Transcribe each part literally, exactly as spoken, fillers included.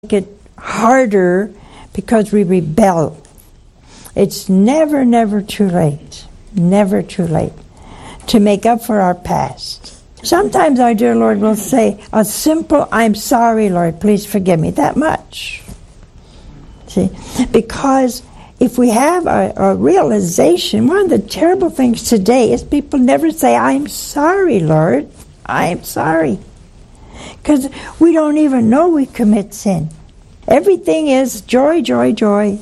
it harder because we rebel. It's never, never too late, never too late to make up for our past. Sometimes our dear Lord will say a simple, I'm sorry, Lord, please forgive me, that much. See, because if we have a, a realization, one of the terrible things today is people never say, I'm sorry, Lord, I'm sorry. Because we don't even know we commit sin. Everything is joy, joy, joy.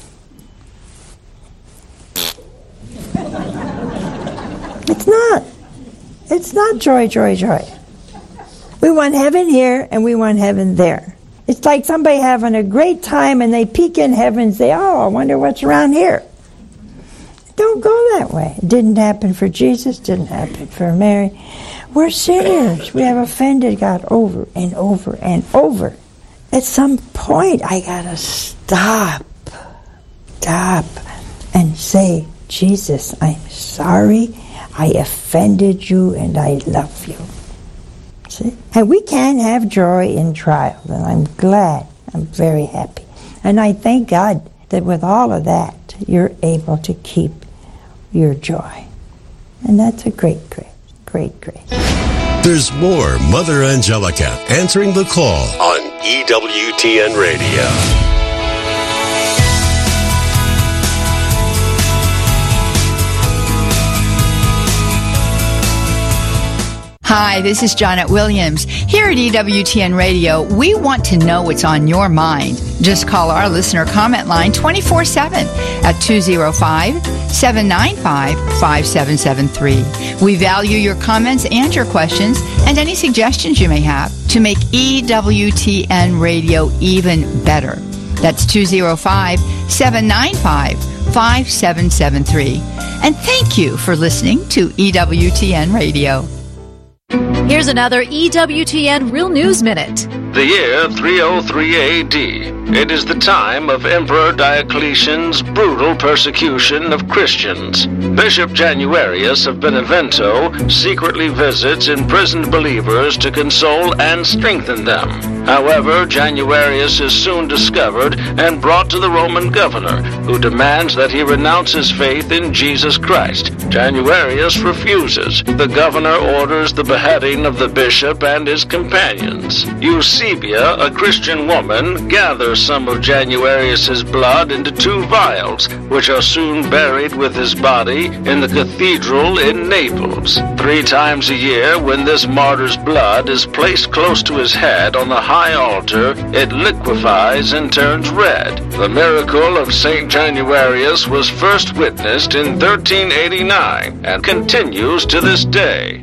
It's not. It's not joy, joy, joy. We want heaven here and we want heaven there. It's like somebody having a great time and they peek in heaven and say, oh, I wonder what's around here. Don't go that way. It didn't happen for Jesus, didn't happen for Mary. We're sinners. We have offended God over and over and over. At some point, I gotta stop, stop, and say, Jesus, I'm sorry. I offended you, and I love you. See? And we can have joy in trials, and I'm glad. I'm very happy. And I thank God that with all of that, you're able to keep your joy. And that's a great grace, great grace. There's more Mother Angelica answering the call on E W T N Radio. Hi, this is Janet Williams. Here at E W T N Radio, we want to know what's on your mind. Just call our listener comment line twenty-four seven at two oh five, seven nine five, five seven seven three. We value your comments and your questions and any suggestions you may have to make E W T N Radio even better. That's two oh five, seven nine five, five seven seven three. And thank you for listening to E W T N Radio. Here's another E W T N Real News Minute. The year three oh three A D. It is the time of Emperor Diocletian's brutal persecution of Christians. Bishop Januarius of Benevento secretly visits imprisoned believers to console and strengthen them. However, Januarius is soon discovered and brought to the Roman governor, who demands that he renounce his faith in Jesus Christ. Januarius refuses. The governor orders the beheading of the bishop and his companions. Eusebia, a Christian woman, gathers some of Januarius's blood into two vials, which are soon buried with his body in the cathedral in Naples. Three times a year, when this martyr's blood is placed close to his head on the high altar, it liquefies and turns red. The miracle of Saint Januarius was first witnessed in thirteen eighty-nine and continues to this day.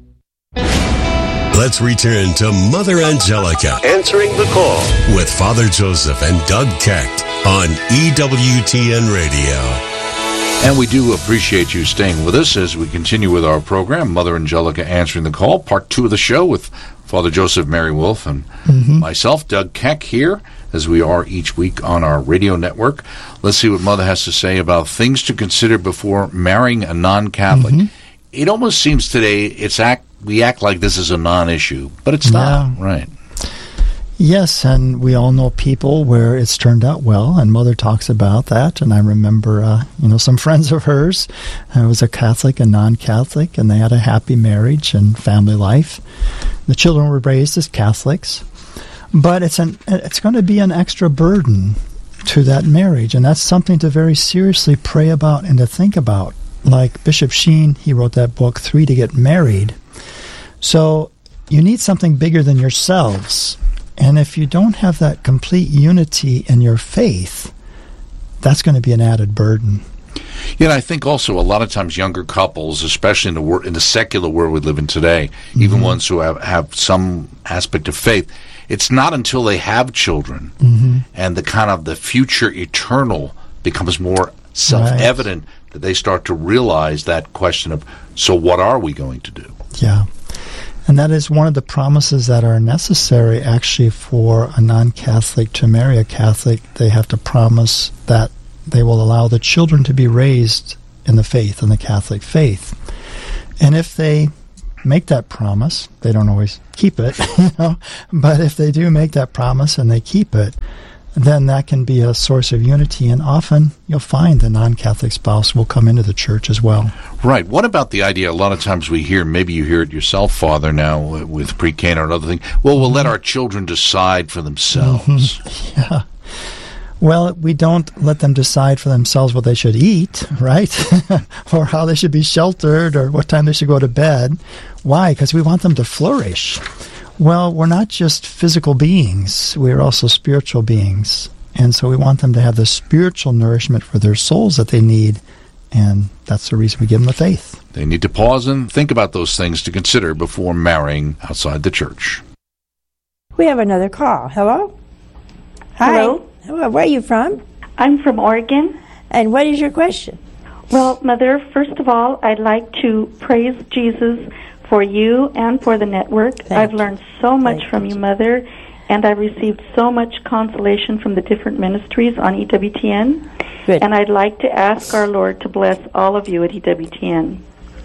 Let's return to Mother Angelica answering the call with Father Joseph and Doug Keck on E W T N Radio. And we do appreciate you staying with us as we continue with our program, Mother Angelica Answering the Call, part two of the show with Father Joseph Mary Wolf and mm-hmm. myself, Doug Keck, here, as we are each week on our radio network. Let's see what Mother has to say about things to consider before marrying a non-Catholic. Mm-hmm. It almost seems today it's act we act like this is a non-issue, but it's not, yeah. Right? Yes, and we all know people where it's turned out well, and Mother talks about that. And I remember, uh, you know, some friends of hers. Uh, was a Catholic and non-Catholic, and they had a happy marriage and family life. The children were raised as Catholics, but it's an it's going to be an extra burden to that marriage, and that's something to very seriously pray about and to think about. Like Bishop Sheen, he wrote that book, Three to Get Married. So you need something bigger than yourselves. And if you don't have that complete unity in your faith, that's going to be an added burden. Yeah, and I think also a lot of times younger couples, especially in the wor- in the secular world we live in today, mm-hmm. even ones who have, have some aspect of faith, it's not until they have children mm-hmm. and the kind of the future eternal becomes more self-evident right. that they start to realize that question of, so what are we going to do? Yeah. And that is one of the promises that are necessary, actually, for a non-Catholic to marry a Catholic. They have to promise that they will allow the children to be raised in the faith, in the Catholic faith. And if they make that promise, they don't always keep it, you know, but if they do make that promise and they keep it, then that can be a source of unity, and often you'll find the non-Catholic spouse will come into the church as well. Right. What about the idea, a lot of times we hear, maybe you hear it yourself, Father, now with pre-Cana or another thing, well, we'll let our children decide for themselves. Mm-hmm. Yeah. Well, we don't let them decide for themselves what they should eat, right? Or how they should be sheltered, or what time they should go to bed. Why? Because we want them to flourish. Well, we're not just physical beings. We're also spiritual beings. And so we want them to have the spiritual nourishment for their souls that they need. And that's the reason we give them the faith. They need to pause and think about those things to consider before marrying outside the church. We have another call. Hello? Hi. Hello? Hello. Where are you from? I'm from Oregon. And what is your question? Well, Mother, first of all, I'd like to praise Jesus for you and for the network. Thank I've you. learned so much Thank from you. you, Mother, and I've received so much consolation from the different ministries on E W T N. Good. And I'd like to ask our Lord to bless all of you at E W T N.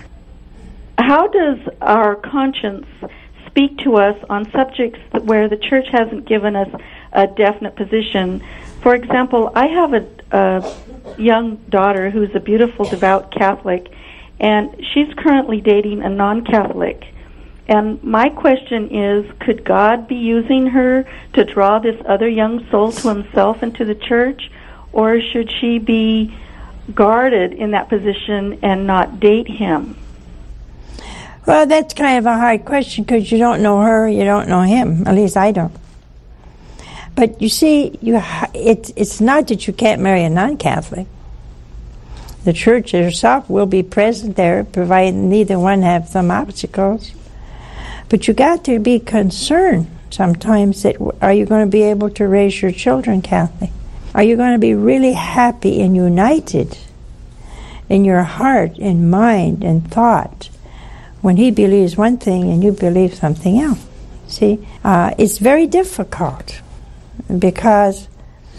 How does our conscience speak to us on subjects that where the church hasn't given us a definite position? For example, I have a, a young daughter who's a beautiful, devout Catholic, and she's currently dating a non-Catholic. And my question is, could God be using her to draw this other young soul to himself into the church, or should she be guarded in that position and not date him? Well, that's kind of a hard question because you don't know her, you don't know him. At least I don't. But you see, you ha- it, it's not that you can't marry a non-Catholic. The church herself will be present there, providing neither one have some obstacles. But you got to be concerned sometimes that are you going to be able to raise your children Catholic? Are you going to be really happy and united in your heart and mind and thought when he believes one thing and you believe something else? See, uh, it's very difficult because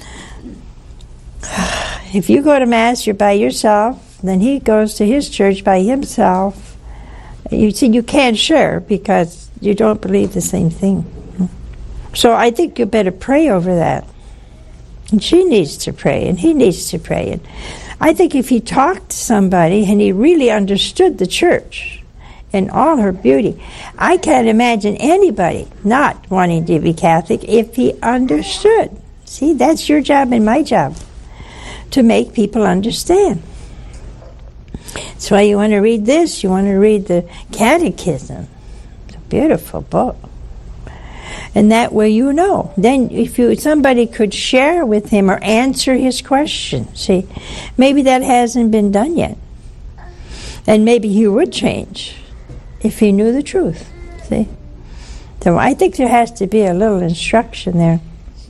if you go to Mass, you're by yourself, then he goes to his church by himself. You see, you can't share because you don't believe the same thing. So I think you better pray over that. And she needs to pray, and he needs to pray. And I think if he talked to somebody and he really understood the church in all her beauty, I can't imagine anybody not wanting to be Catholic if he understood. See, that's your job and my job, to make people understand. That's why you want to read this. You want to read the Catechism. It's a beautiful book. And that way you know. Then if you somebody could share with him or answer his question. See, maybe that hasn't been done yet. And maybe he would change if he knew the truth. See? So I think there has to be a little instruction there.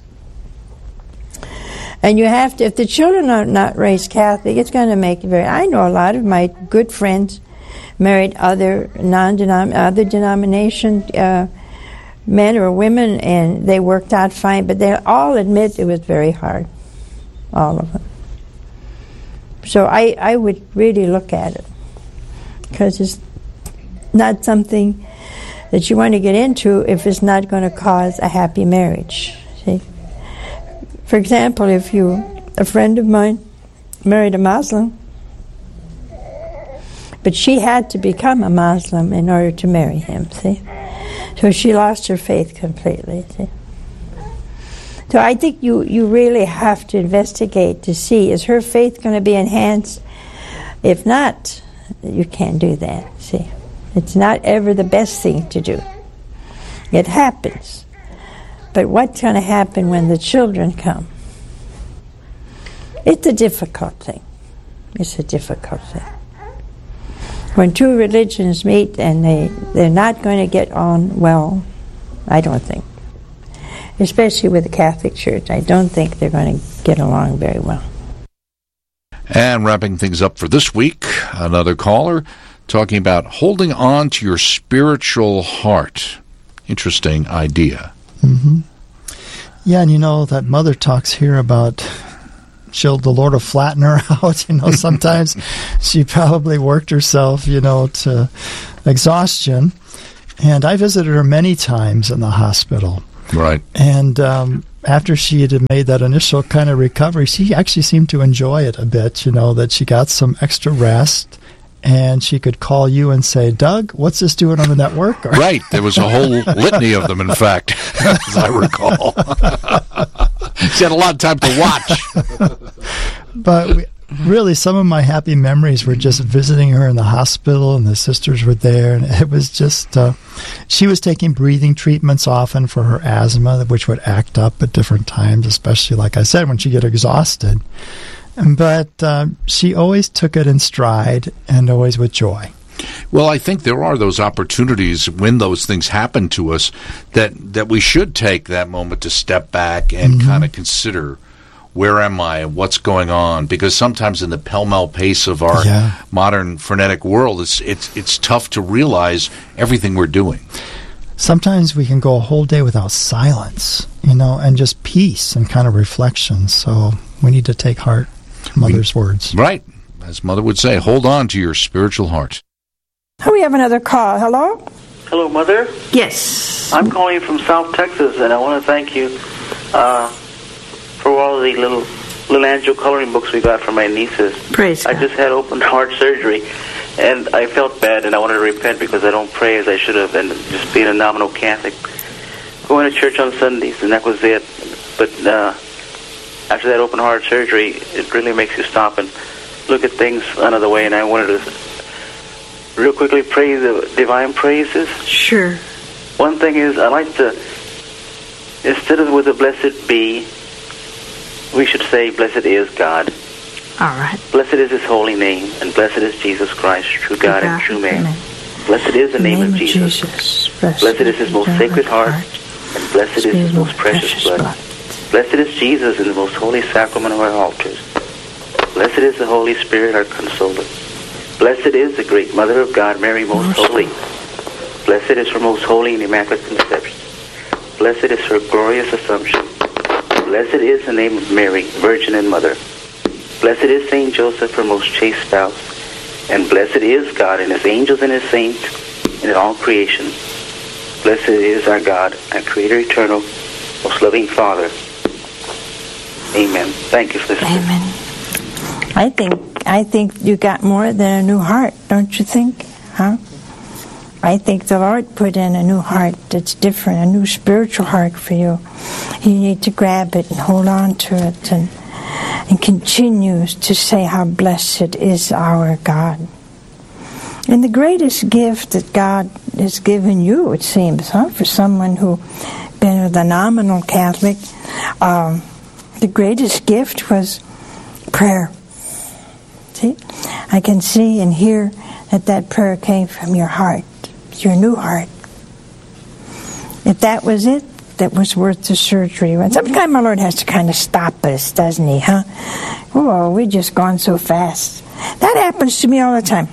And you have to, if the children are not raised Catholic, it's going to make it very, I know a lot of my good friends married other non-denom, other denomination uh, men or women, and they worked out fine, but they all admit it was very hard. All of them. So I, I would really look at it, because it's not something that you want to get into if it's not going to cause a happy marriage. See? For example, if you, a friend of mine married a Muslim, but she had to become a Muslim in order to marry him, see? So she lost her faith completely, see? So I think you, you really have to investigate to see, is her faith going to be enhanced? If not, you can't do that, see? It's not ever the best thing to do. It happens. But what's going to happen when the children come? It's a difficult thing. It's a difficult thing. When two religions meet and they, they're not going to get on well, I don't think. Especially with the Catholic Church, I don't think they're going to get along very well. And wrapping things up for this week, another caller talking about holding on to your spiritual heart. Interesting idea. Mm-hmm. Yeah, and you know, that mother talks here about she'll the Lord will flatten her out. You know, sometimes she probably worked herself, you know, to exhaustion. And I visited her many times in the hospital. Right. And um, after she had made that initial kind of recovery, she actually seemed to enjoy it a bit, you know, that she got some extra rest. And she could call you and say, Doug, what's this doing on the network? Or, right. There was a whole litany of them, in fact, as I recall. She had a lot of time to watch. But we, really, some of my happy memories were just visiting her in the hospital, and the sisters were there. And it was just, uh, she was taking breathing treatments often for her asthma, which would act up at different times, especially, like I said, when she get exhausted. But uh, she always took it in stride and always with joy. Well, I think there are those opportunities when those things happen to us that, that we should take that moment to step back and mm-hmm. kind of consider, where am I and what's going on? Because sometimes in the pell-mell pace of our yeah. modern frenetic world, it's, it's, it's tough to realize everything we're doing. Sometimes we can go a whole day without silence, you know, and just peace and kind of reflection. So we need to take heart. Mother's words. Right. As Mother would say, hold on to your spiritual heart. Oh, we have another call. Hello? Hello, Mother? Yes. I'm calling from South Texas, and I want to thank you uh, for all the little little angel coloring books we got from my nieces. Praise I God. just had open heart surgery, and I felt bad, and I wanted to repent because I don't pray as I should have, and just being a nominal Catholic. Going to church on Sundays, and that was it. But uh, after that open heart surgery, it really makes you stop and look at things another way, and I wanted to real quickly pray the divine praises. Sure. One thing is, I like to, instead of with the blessed be, we should say, blessed is God. All right. Blessed is his holy name, and blessed is Jesus Christ, true God, God and true man. Amen. Blessed is the, the name, name of Jesus. Jesus. Blessed, blessed is his most sacred heart, heart, and blessed is his most precious, precious blood. blood. Blessed is Jesus in the most holy sacrament of our altars. Blessed is the Holy Spirit, our consoler. Blessed is the great Mother of God, Mary, most holy. Blessed is her most holy and immaculate conception. Blessed is her glorious assumption. Blessed is the name of Mary, Virgin and Mother. Blessed is Saint Joseph, her most chaste spouse. And blessed is God and his angels and his saints and in all creation. Blessed is our God, our Creator eternal, most loving Father. Amen. Thank you for this. Amen. I think I think you got more than a new heart, don't you think? Huh? I think the Lord put in a new heart that's different, a new spiritual heart for you. You need to grab it and hold on to it and and continue to say how blessed is our God. And the greatest gift that God has given you, it seems, huh, for someone who been with a nominal Catholic, um, the greatest gift was prayer. See? I can see and hear that that prayer came from your heart, your new heart. If that was it, that was worth the surgery. And sometimes my Lord has to kind of stop us, doesn't he, huh? Oh, we've just gone so fast. That happens to me all the time.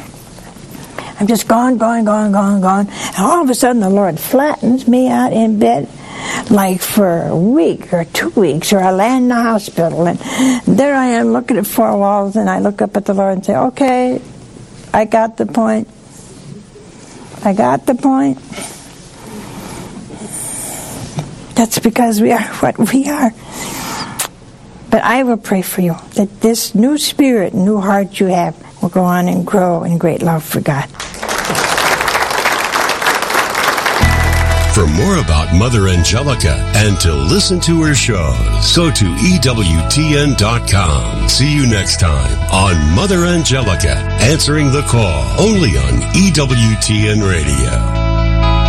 I'm just gone, going, going, going, going. And all of a sudden the Lord flattens me out in bed like for a week or two weeks, or I land in the hospital. And there I am looking at four walls, and I look up at the Lord and say, okay, I got the point. I got the point. That's because we are what we are. But I will pray for you that this new spirit, new heart you have will go on and grow in great love for God. For more about Mother Angelica and to listen to her shows, go to E W T N dot com. See you next time on Mother Angelica, answering the call, only on E W T N Radio.